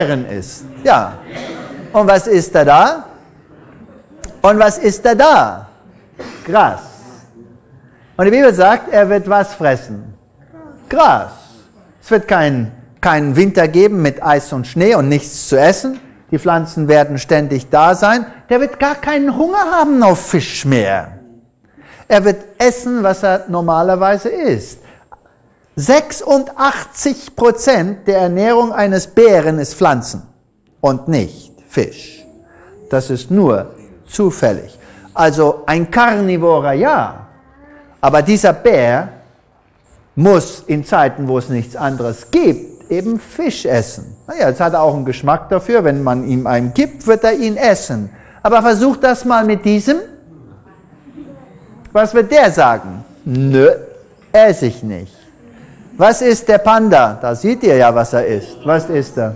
Beeren isst. Ja. Und was isst er da? Und was isst er da? Gras. Und die Bibel sagt, er wird was fressen? Gras. Es wird keinen Winter geben mit Eis und Schnee und nichts zu essen. Die Pflanzen werden ständig da sein. Der wird gar keinen Hunger haben auf Fisch mehr. Er wird essen, was er normalerweise isst. 86% der Ernährung eines Bären ist Pflanzen und nicht Fisch. Das ist nur zufällig. Also ein Karnivorer, ja. Aber dieser Bär muss in Zeiten, wo es nichts anderes gibt, eben Fisch essen. Naja, jetzt hat er auch einen Geschmack dafür. Wenn man ihm einen gibt, wird er ihn essen. Aber versucht das mal mit diesem. Was wird der sagen? Nö, esse ich nicht. Was ist der Panda? Da seht ihr ja, was er isst. Was isst er?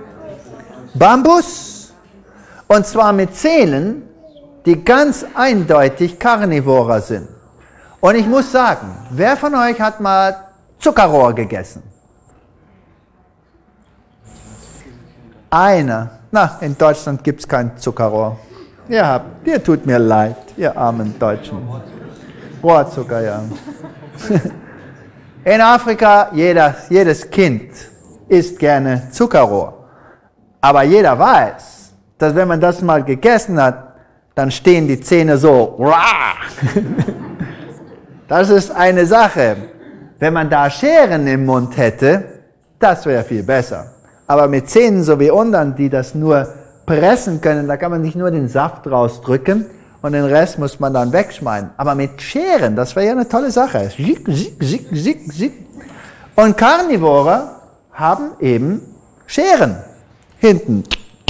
Bambus. Und zwar mit Zähnen, die ganz eindeutig Karnivorer sind. Und ich muss sagen, wer von euch hat mal Zuckerrohr gegessen? Einer. Na, in Deutschland gibt es kein Zuckerrohr. Ihr tut mir leid, ihr armen Deutschen. Rohrzucker, ja. In Afrika, jedes Kind isst gerne Zuckerrohr. Aber jeder weiß, dass wenn man das mal gegessen hat, dann stehen die Zähne so. Das ist eine Sache. Wenn man da Scheren im Mund hätte, das wäre viel besser. Aber mit Zähnen so wie unseren, die das nur pressen können, da kann man nicht nur den Saft rausdrücken und den Rest muss man dann wegschneiden. Aber mit Scheren, das wäre ja eine tolle Sache. Und Karnivore haben eben Scheren hinten.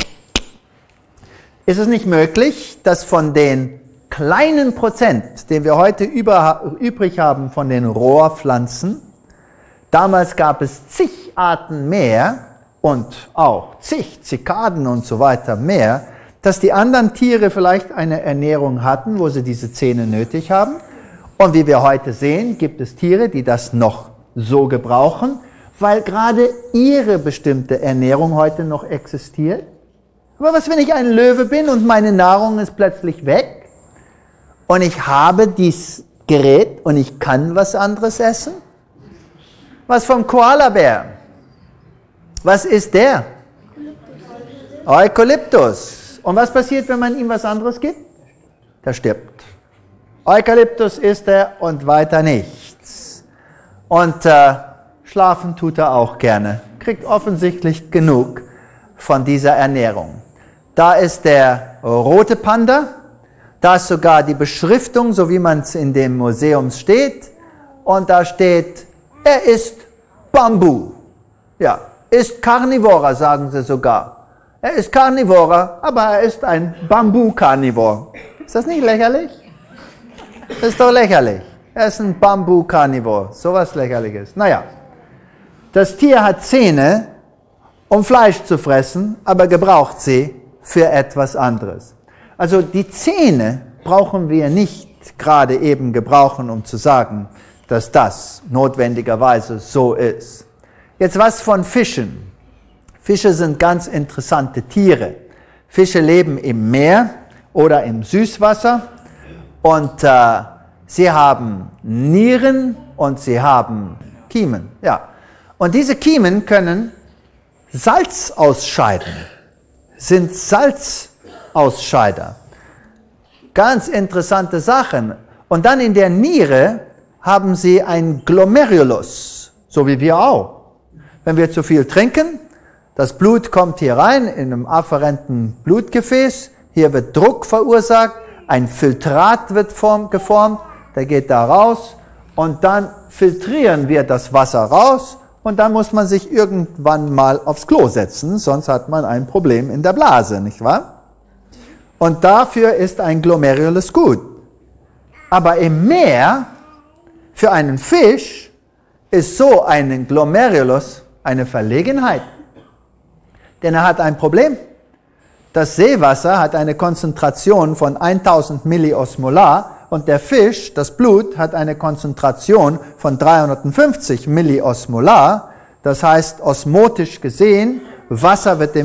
Ist es nicht möglich, dass von den kleinen Prozent, den wir heute übrig haben von den Rohrpflanzen, damals gab es zig Arten mehr und auch zig Zikaden und so weiter mehr, dass die anderen Tiere vielleicht eine Ernährung hatten, wo sie diese Zähne nötig haben. Und wie wir heute sehen, gibt es Tiere, die das noch so gebrauchen, weil gerade ihre bestimmte Ernährung heute noch existiert. Aber was, wenn ich ein Löwe bin und meine Nahrung ist plötzlich weg und ich habe dieses Gerät und ich kann was anderes essen? Was vom Koalabär? Was ist der? Eukalyptus. Und was passiert, wenn man ihm was anderes gibt? Der stirbt. Eukalyptus isst er und weiter nichts. Und schlafen tut er auch gerne. Kriegt offensichtlich genug von dieser Ernährung. Da ist der rote Panda. Da ist sogar die Beschriftung, so wie man es in dem Museum steht. Und da steht, er isst Bambu. Ja, ist Karnivorer, sagen sie sogar. Er ist Karnivorer, aber er ist ein Bambu-Karnivor. Ist das nicht lächerlich? Das ist doch lächerlich. Er ist ein Bambu-Karnivor. So was Lächerliches. Naja, das Tier hat Zähne, um Fleisch zu fressen, aber gebraucht sie für etwas anderes. Also die Zähne brauchen wir nicht gerade eben gebrauchen, um zu sagen, dass das notwendigerweise so ist. Jetzt was von Fischen. Fische sind ganz interessante Tiere. Fische leben im Meer oder im Süßwasser und sie haben Nieren und sie haben Kiemen. Ja. Und diese Kiemen können Salz ausscheiden, sind Salzausscheider. Ganz interessante Sachen. Und dann in der Niere haben sie ein Glomerulus, so wie wir auch. Wenn wir zu viel trinken, das Blut kommt hier rein in einem afferenten Blutgefäß, hier wird Druck verursacht, ein Filtrat wird geformt, der geht da raus und dann filtrieren wir das Wasser raus und dann muss man sich irgendwann mal aufs Klo setzen, sonst hat man ein Problem in der Blase, nicht wahr? Und dafür ist ein Glomerulus gut. Aber im Meer, für einen Fisch, ist so ein Glomerulus eine Verlegenheit. Denn er hat ein Problem. Das Seewasser hat eine Konzentration von 1000 Milliosmolar und der Fisch, das Blut, hat eine Konzentration von 350 Milliosmolar. Das heißt, osmotisch gesehen Wasser wird dem